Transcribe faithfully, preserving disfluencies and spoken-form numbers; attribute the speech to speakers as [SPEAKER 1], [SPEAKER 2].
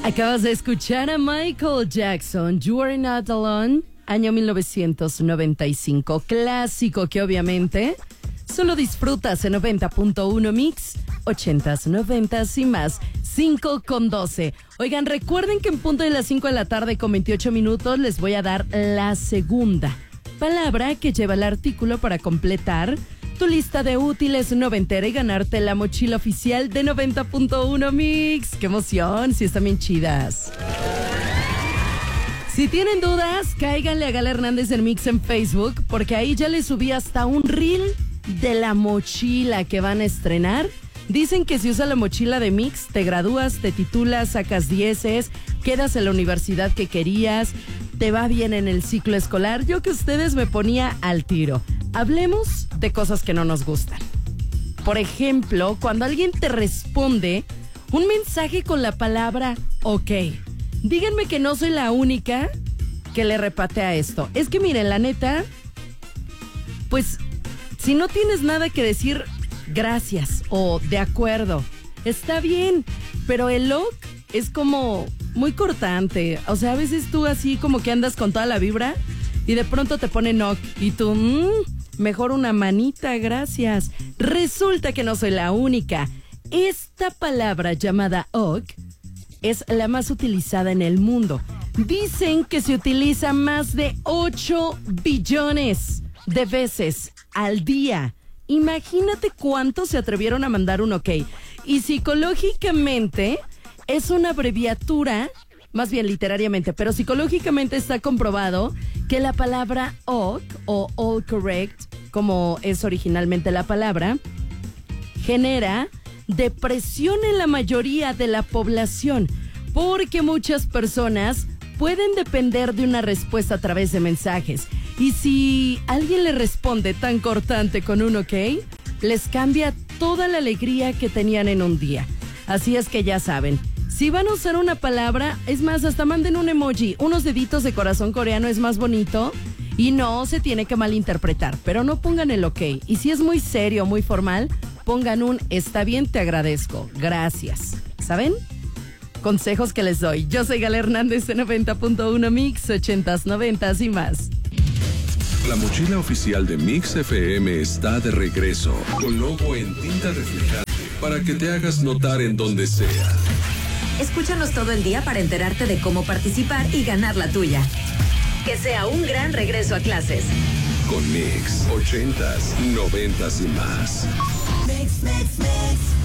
[SPEAKER 1] Acabas de escuchar a Michael Jackson, You Are Not Alone, año mil novecientos noventa y cinco. Clásico que obviamente solo disfrutas en noventa punto uno Mix, ochentas, noventas y más. cinco con doce. Oigan, recuerden que en punto de las cinco de la tarde con veintiocho minutos les voy a dar la segunda palabra que lleva el artículo para completar tu lista de útiles noventera y ganarte la mochila oficial de noventa punto uno Mix. ¡Qué emoción! Sí, están bien chidas. Si tienen dudas, cáiganle a Gala Hernández en Mix en Facebook, porque ahí ya les subí hasta un reel de la mochila que van a estrenar. Dicen que si usas la mochila de Mix, te gradúas, te titulas, sacas dieces, quedas en la universidad que querías, te va bien en el ciclo escolar. Yo que ustedes me ponía al tiro. Hablemos de cosas que no nos gustan. Por ejemplo, cuando alguien te responde un mensaje con la palabra ok. Díganme que no soy la única que le repatea esto. Es que miren, la neta, pues si no tienes nada que decir, gracias o de acuerdo, está bien, pero el ok es como muy cortante. O sea, a veces tú así como que andas con toda la vibra y de pronto te ponen ok y tú, mmm, mejor una manita, gracias. Resulta que no soy la única. Esta palabra llamada ok es la más utilizada en el mundo. Dicen que se utiliza más de ocho billones de veces al día. Imagínate cuántos se atrevieron a mandar un ok. Y psicológicamente es una abreviatura, más bien literariamente, pero psicológicamente está comprobado que la palabra ok o all correct, como es originalmente la palabra, genera depresión en la mayoría de la población, porque muchas personas pueden depender de una respuesta a través de mensajes. Y si alguien le responde tan cortante con un ok, les cambia toda la alegría que tenían en un día. Así es que ya saben, si van a usar una palabra, es más, hasta manden un emoji, unos deditos de corazón coreano es más bonito y no se tiene que malinterpretar, pero no pongan el ok. Y si es muy serio, muy formal, pongan un está bien, te agradezco, gracias. ¿Saben? Consejos que les doy. Yo soy Gala Hernández de noventa punto uno Mix, ochentas, noventas y más.
[SPEAKER 2] La mochila oficial de Mix F M está de regreso, con logo en tinta reflejante, para que te hagas notar en donde sea.
[SPEAKER 3] Escúchanos todo el día para enterarte de cómo participar y ganar la tuya. Que sea un gran regreso a clases.
[SPEAKER 2] Con Mix, ochentas, noventas y más.
[SPEAKER 4] Mix, mix, mix.